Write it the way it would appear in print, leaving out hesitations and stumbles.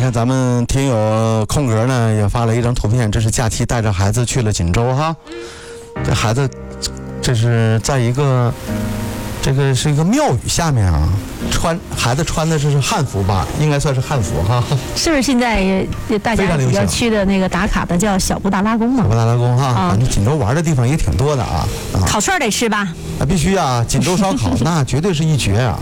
看咱们听友空格呢也发了一张图片，这是假期带着孩子去了锦州哈。这孩子这是在一个这个是一个庙宇下面啊，孩子穿的是汉服吧，应该算是汉服哈。 是不是现在也大家比较去的那个打卡的叫小布达拉宫嘛？ 小布达拉宫哈，反正锦州玩的地方也挺多的啊。 烤串得吃吧？ 必须啊，锦州烧烤那绝对是一绝啊。